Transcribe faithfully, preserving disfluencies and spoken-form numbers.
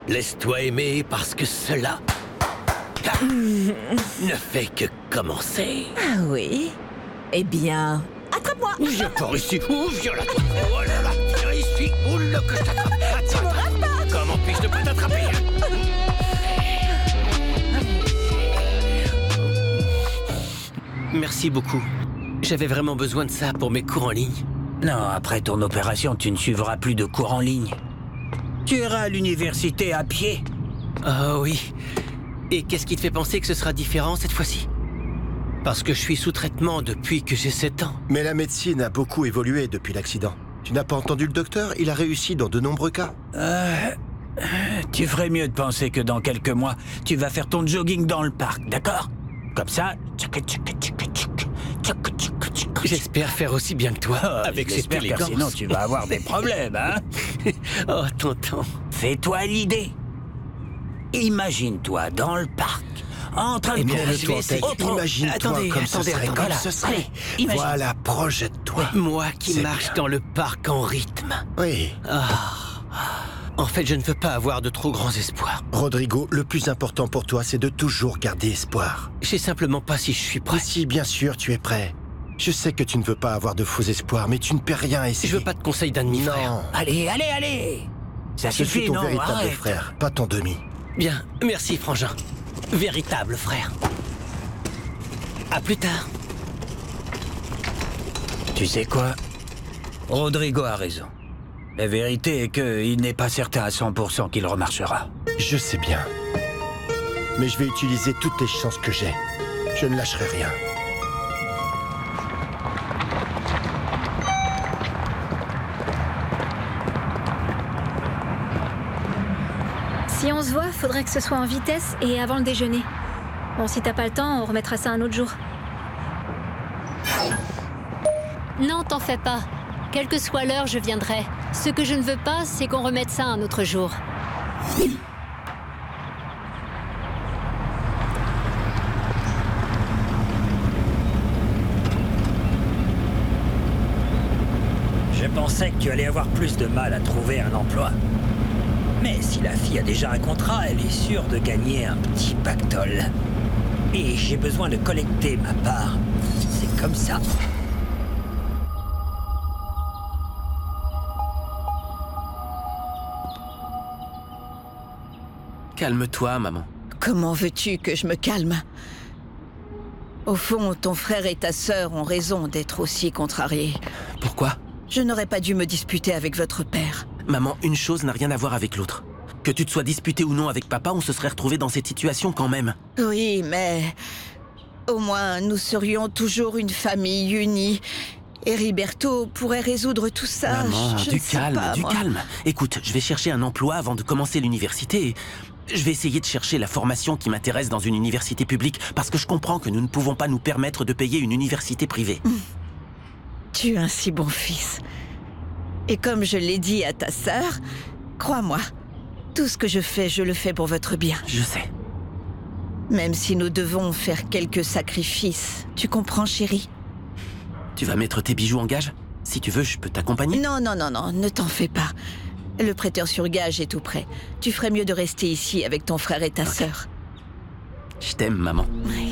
Laisse-toi aimer parce que cela ah, ne fait que commencer. Ah oui? Eh bien, attrape-moi! Viens par ici. Oh, viens là, toi. Oh là là, viens ici. Oh là, que je t'attrape. Tu me rates pas! Comment puis-je ne pas t'attraper? Merci beaucoup. J'avais vraiment besoin de ça pour mes cours en ligne. Non, après ton opération, tu ne suivras plus de cours en ligne. Tu iras à l'université à pied. Ah oui. Et qu'est-ce qui te fait penser que ce sera différent cette fois-ci? Parce que je suis sous traitement depuis que j'ai sept ans. Mais la médecine a beaucoup évolué depuis l'accident. Tu n'as pas entendu le docteur? Il a réussi dans de nombreux cas. Euh, tu ferais mieux de penser que dans quelques mois, tu vas faire ton jogging dans le parc, d'accord? Comme ça... J'espère faire aussi bien que toi, oh, avec cette élégance. Sinon tu vas avoir des problèmes, hein? Oh, tonton. Fais-toi l'idée. Imagine-toi dans le parc, en train de courir. Imagine-toi comme ce serait, comme voilà. ce serait. Allez, voilà, projette-toi. Moi qui marche bien. dans le parc en rythme. Oui. Ah. En fait, je ne veux pas avoir de trop grands espoirs. Rodrigo, le plus important pour toi, c'est de toujours garder espoir. Je sais simplement pas si je suis prêt. Ah, si, bien sûr, tu es prêt. Je sais que tu ne veux pas avoir de faux espoirs, mais tu ne peux rien essayer. Je veux pas de conseils d'un demi-frère. Non. Allez, allez, allez. Ça Je suffit, suis ton non? véritable Arrête. frère, pas ton demi. Bien, merci Frangin. Véritable frère. À plus tard. Tu sais quoi? Rodrigo a raison. La vérité est qu'il n'est pas certain à cent pour cent qu'il remarchera. Je sais bien. Mais je vais utiliser toutes les chances que j'ai. Je ne lâcherai rien. Si on se voit, faudrait que ce soit en vitesse et avant le déjeuner. Bon, si t'as pas le temps, on remettra ça un autre jour. Non, t'en fais pas. Quelle que soit l'heure, je viendrai. Ce que je ne veux pas, c'est qu'on remette ça un autre jour. Je pensais que tu allais avoir plus de mal à trouver un emploi. Mais si la fille a déjà un contrat, elle est sûre de gagner un petit pactole. Et j'ai besoin de collecter ma part. C'est comme ça. Calme-toi, maman. Comment veux-tu que je me calme? Au fond, ton frère et ta sœur ont raison d'être aussi contrariés. Pourquoi? Je n'aurais pas dû me disputer avec votre père. Maman, une chose n'a rien à voir avec l'autre. Que tu te sois disputé ou non avec papa, on se serait retrouvé dans cette situation quand même. Oui, mais... au moins, nous serions toujours une famille unie. Et Riberto pourrait résoudre tout ça. Maman, je du ne sais calme, pas, du moi. calme. Écoute, je vais chercher un emploi avant de commencer l'université et je vais essayer de chercher la formation qui m'intéresse dans une université publique parce que je comprends que nous ne pouvons pas nous permettre de payer une université privée. Mmh. Tu es un si bon fils. Et comme je l'ai dit à ta sœur, crois-moi, tout ce que je fais, je le fais pour votre bien. Je sais. Même si nous devons faire quelques sacrifices. Tu comprends, chérie? Tu vas mettre tes bijoux en gage? Si tu veux, je peux t'accompagner. Non, non, non, non, ne t'en fais pas. Le prêteur sur gage est tout prêt. Tu ferais mieux de rester ici avec ton frère et ta Ok. sœur. Je t'aime, maman. Oui.